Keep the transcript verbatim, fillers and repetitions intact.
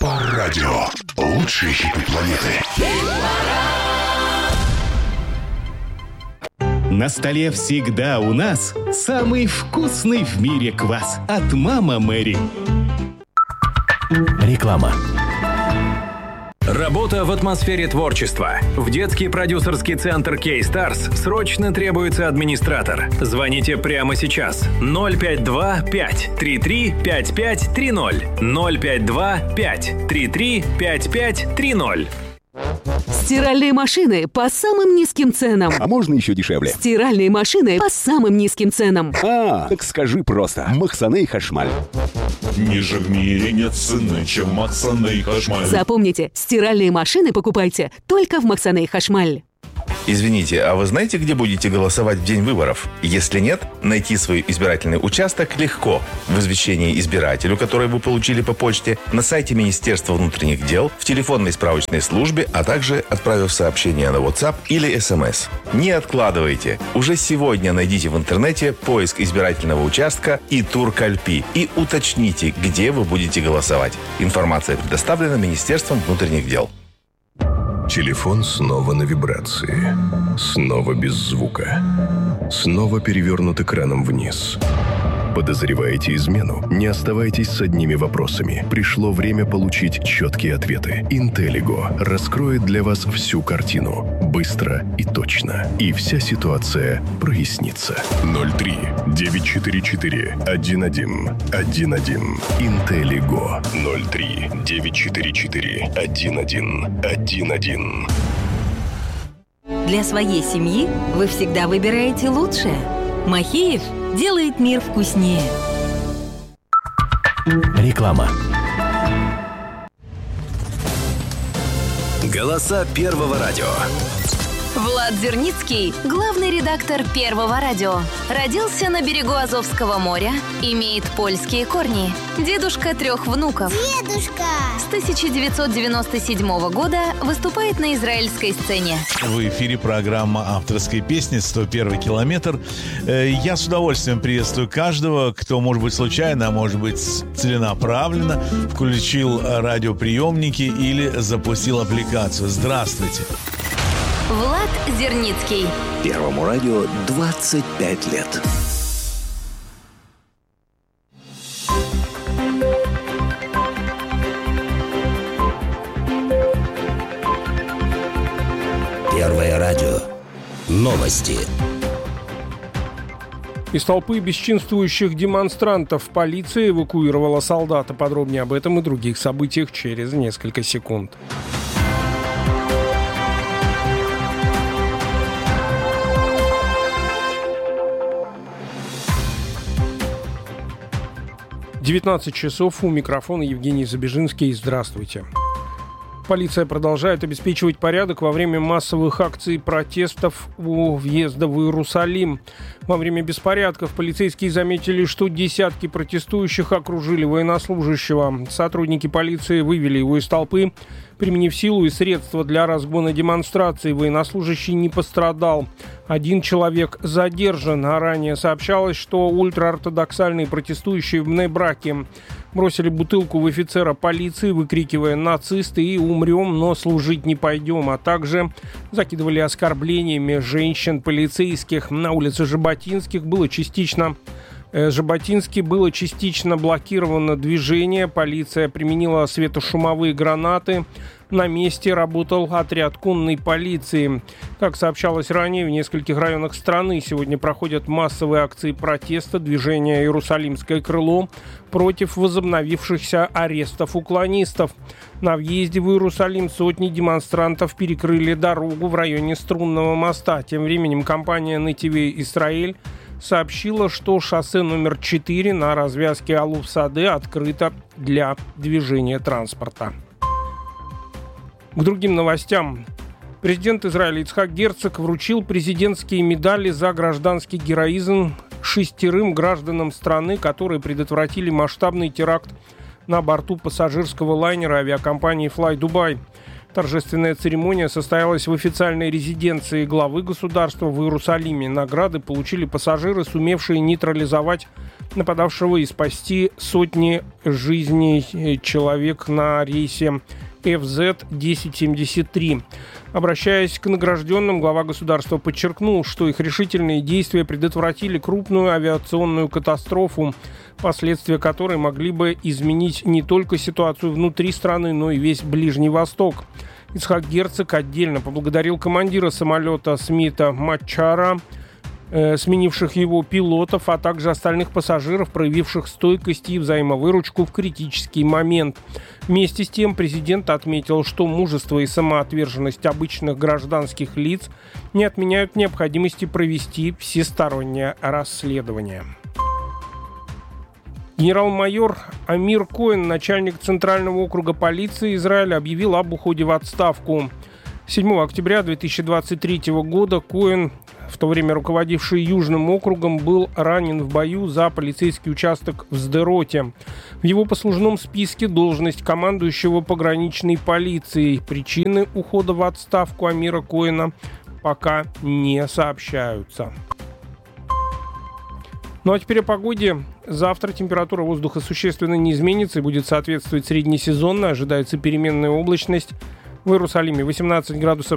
Хит-парад-радио. Лучшие хиты планеты. На столе всегда у нас самый вкусный в мире квас от «Мама Мэри». Реклама. Работа в атмосфере творчества. В детский продюсерский центр K-Stars срочно требуется администратор. Звоните прямо сейчас. ноль пять два пять три три пять пять три ноль. ноль пять два пять три три пять пять три ноль. Стиральные машины по самым низким ценам. А можно еще дешевле? Стиральные машины по самым низким ценам. А, так скажи просто. Махсане Хашмаль. Ниже в мире нет цены, чем Махсане Хашмаль. Запомните, стиральные машины покупайте только в Махсане Хашмаль. Извините, а вы знаете, где будете голосовать в день выборов? Если нет, найти свой избирательный участок легко. В извещении избирателю, которое вы получили по почте, на сайте Министерства внутренних дел, в телефонной справочной службе, а также отправив сообщение на WhatsApp или СМС. Не откладывайте. Уже сегодня найдите в интернете поиск избирательного участка и Туркальпи и уточните, где вы будете голосовать. Информация предоставлена Министерством внутренних дел. Телефон снова на вибрации. Снова без звука. Снова перевернут экраном вниз. Подозреваете измену? Не оставайтесь с одними вопросами. Пришло время получить четкие ответы. Интеллиго раскроет для вас всю картину. Быстро и точно. И вся ситуация прояснится. ноль три девять четыре четыре один один один один. Интеллиго. ноль три девять четыре четыре один один один один. Для своей семьи вы всегда выбираете лучшее. Махеев делает мир вкуснее. Реклама. Голоса Первого радио. Влад Зерницкий, главный редактор Первого радио. Родился на берегу Азовского моря, имеет польские корни. Дедушка трех внуков. Дедушка! С тысяча девятьсот девяносто седьмого года выступает на израильской сцене. В эфире программа авторской песни «сто первый километр». Я с удовольствием приветствую каждого, кто, может быть, случайно, а может быть, целенаправленно включил радиоприемники или запустил аппликацию. Здравствуйте. Влад Зерницкий. Первому радио двадцать пять лет. Первое радио. Новости. Из толпы бесчинствующих демонстрантов полиция эвакуировала солдата. Подробнее об этом и других событиях через несколько секунд. девятнадцать часов, у микрофона Евгений Забежинский. Здравствуйте. Полиция продолжает обеспечивать порядок во время массовых акций протестов у въезда в Иерусалим. Во время беспорядков полицейские заметили, что десятки протестующих окружили военнослужащего. Сотрудники полиции вывели его из толпы, применив силу и средства для разгона демонстрации. Военнослужащий не пострадал. Один человек задержан. А ранее сообщалось, что ультраортодоксальные протестующие в Бней-Браке бросили бутылку в офицера полиции, выкрикивая «нацисты» и «умрем, но служить не пойдем», а также закидывали оскорблениями женщин полицейских. На улице Жаботинских было частично Жаботинский было частично блокировано движение. Полиция применила светошумовые гранаты. На месте работал отряд конной полиции. Как сообщалось ранее, в нескольких районах страны сегодня проходят массовые акции протеста движения «Иерусалимское крыло» против возобновившихся арестов уклонистов. На въезде в Иерусалим сотни демонстрантов перекрыли дорогу в районе Струнного моста. Тем временем компания «Нетиве Исраэль» сообщила, что шоссе номер четыре на развязке Алуф-Саде открыто для движения транспорта. К другим новостям. Президент Израиля Ицхак Герцог вручил президентские медали за гражданский героизм шестерым гражданам страны, которые предотвратили масштабный теракт на борту пассажирского лайнера авиакомпании Fly Dubai. Торжественная церемония состоялась в официальной резиденции главы государства в Иерусалиме. Награды получили пассажиры, сумевшие нейтрализовать нападавшего и спасти сотни жизней человек на рейсе эф зет тысяча семьдесят три. Обращаясь к награжденным, глава государства подчеркнул, что их решительные действия предотвратили крупную авиационную катастрофу, последствия которой могли бы изменить не только ситуацию внутри страны, но и весь Ближний Восток. Ицхак Герцог отдельно поблагодарил командира самолета Смита Матчара, э, сменивших его пилотов, а также остальных пассажиров, проявивших стойкость и взаимовыручку в критический момент. Вместе с тем президент отметил, что мужество и самоотверженность обычных гражданских лиц не отменяют необходимости провести всестороннее расследование. Генерал-майор Амир Коэн, начальник Центрального округа полиции Израиля, объявил об уходе в отставку. седьмого октября две тысячи двадцать третьего года Коэн, в то время руководивший Южным округом, был ранен в бою за полицейский участок в Сдероте. В его послужном списке должность командующего пограничной полицией. Причины ухода в отставку Амира Коэна пока не сообщаются. Ну а теперь о погоде. Завтра температура воздуха существенно не изменится и будет соответствовать среднесезонной. Ожидается переменная облачность. В Иерусалиме восемнадцать градусов